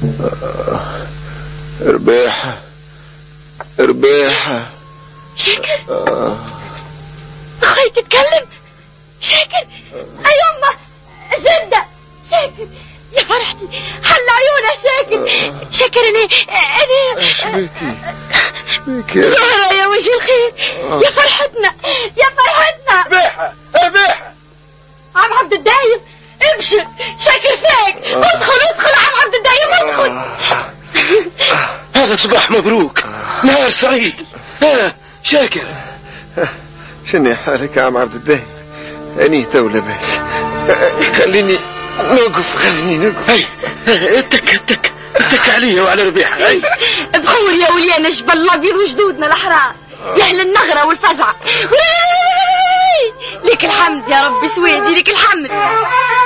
ربيحة ربيحة. شاكر أخي تتكلم. شاكر أي أمه جدة. شاكر يا فرحتي حل عيونها. شاكر شاكر أنا شبيكي زهرة يا وجه الخير. يا فرحتنا يا فرحتنا. ربيحة ربيحة. عم عبد الدايم ابشر. شاكر فيك. ادخل ادخل عم عبد الدايم ادخل. هذا صباح مبروك، نهار سعيد. شاكر شنو حالك يا عم عبد الدايم؟ أني تو لاباس. خليني نوقف. هاي اتك عليا وعلى ربيحة. هاي بخور يا وليانا جبل الابيض وجدودنا الاحرار. يا اهل النغرة والفزعة. لك الحمد يا ربي سويدي لك الحمد.